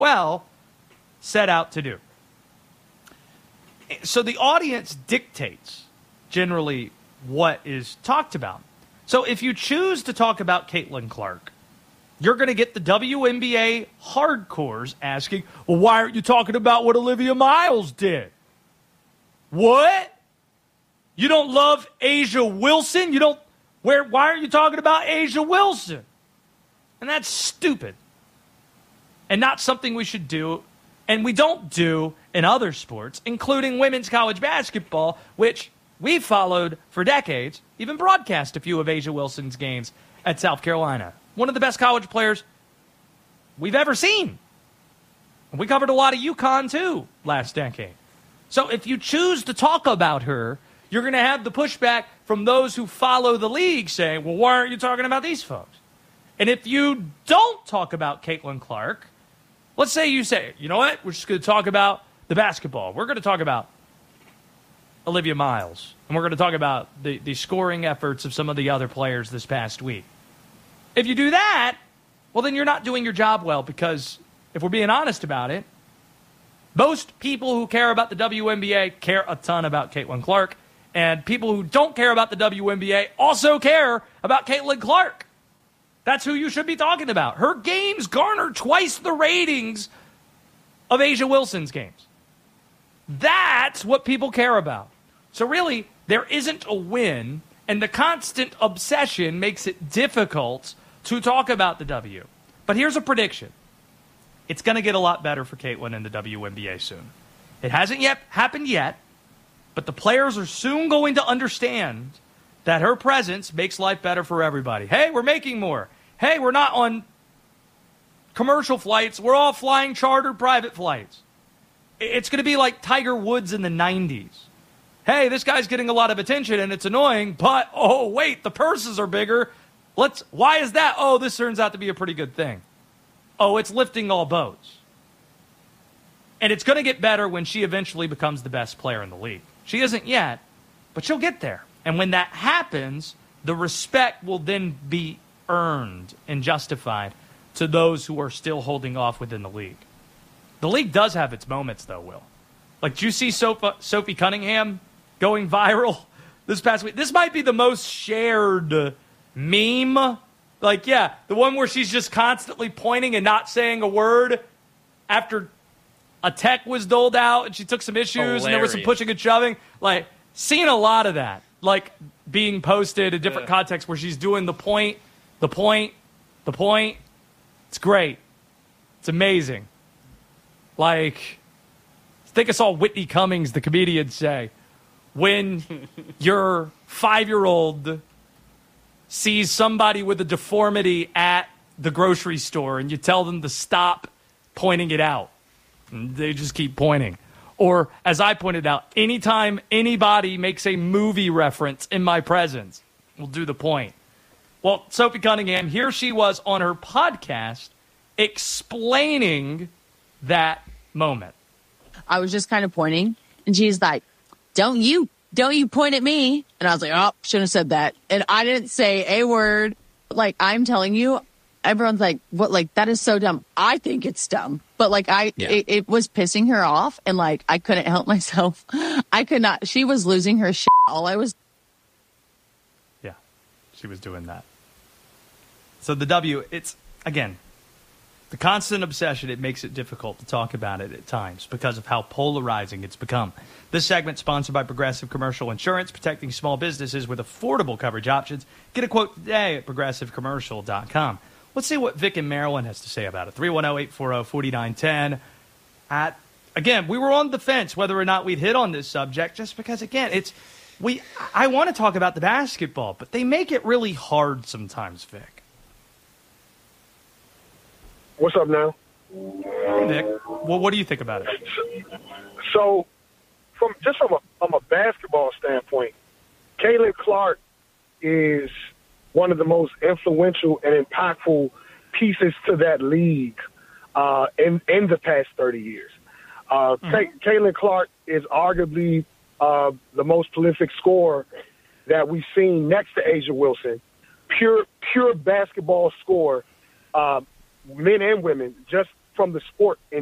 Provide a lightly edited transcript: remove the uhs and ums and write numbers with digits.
well, set out to do. So the audience dictates generally what is talked about. So if you choose to talk about Caitlin Clark, you're going to get the WNBA hardcores asking, well, why aren't you talking about what Olivia Miles did? What? You don't love A'ja Wilson? Why aren't you talking about A'ja Wilson? And that's stupid. And not something we should do, and we don't do in other sports, including women's college basketball, which we've followed for decades, even broadcast a few of A'ja Wilson's games at South Carolina. One of the best college players we've ever seen. We covered a lot of UConn, too, last decade. So if you choose to talk about her, you're going to have the pushback from those who follow the league saying, well, why aren't you talking about these folks? And if you don't talk about Caitlin Clark, let's say you say, you know what, we're just going to talk about the basketball. We're going to talk about Olivia Miles. And we're going to talk about the scoring efforts of some of the other players this past week. If you do that, well, then you're not doing your job well, because if we're being honest about it, most people who care about the WNBA care a ton about Caitlin Clark, and people who don't care about the WNBA also care about Caitlin Clark. That's who you should be talking about. Her games garner twice the ratings of A'ja Wilson's games. That's what people care about. So really, there isn't a win, and the constant obsession makes it difficult to talk about the W. But here's a prediction. It's going to get a lot better for Caitlin in the WNBA soon. It hasn't yet happened yet, but the players are soon going to understand that her presence makes life better for everybody. Hey, we're making more. Hey, we're not on commercial flights. We're all flying chartered private flights. It's going to be like Tiger Woods in the 90s. Hey, this guy's getting a lot of attention and it's annoying, but, oh, wait, the purses are bigger. Why is that? Oh, this turns out to be a pretty good thing. Oh, it's lifting all boats. And it's going to get better when she eventually becomes the best player in the league. She isn't yet, but she'll get there. And when that happens, the respect will then be earned and justified to those who are still holding off within the league. The league does have its moments, though, Will. Like, did you see Sophie Cunningham going viral this past week? This might be the most shared meme. Like, yeah, the one where she's just constantly pointing and not saying a word after a tech was doled out and she took some issues. Hilarious. And there was some pushing and shoving. Like, seen a lot of that, like, being posted in different contexts where she's doing the point. It's great. It's amazing. Like, I think I saw Whitney Cummings, the comedian, say, when your 5-year-old sees somebody with a deformity at the grocery store and you tell them to stop pointing it out, and they just keep pointing. Or, as I pointed out, anytime anybody makes a movie reference in my presence, we'll do the point. Well, Sophie Cunningham, here she was on her podcast explaining that moment. I was just kind of pointing, and she's like, don't you point at me. And I was like, oh, shouldn't have said that. And I didn't say a word. Like, I'm telling you, everyone's like, what? Like, that is so dumb. I think it's dumb. But, like, it was pissing her off, and, like, I couldn't help myself. I could not. She was losing her shit. Yeah, she was doing that. So the W, it's, again, the constant obsession, it makes it difficult to talk about it at times because of how polarizing it's become. This segment sponsored by Progressive Commercial Insurance, protecting small businesses with affordable coverage options. Get a quote today at progressivecommercial.com. Let's see what Vic in Maryland has to say about it. 310-840-4910. Again, we were on the fence whether or not we'd hit on this subject just because, again, I want to talk about the basketball, but they make it really hard sometimes, Vic. What's up now? Hey, Vic. Well, what do you think about it? So, from a basketball standpoint, Caitlin Clark is one of the most influential and impactful pieces to that league in the past 30 years. Caitlin Clark is arguably the most prolific scorer that we've seen next to A'ja Wilson. Pure basketball scorer. Men and women, just from the sport in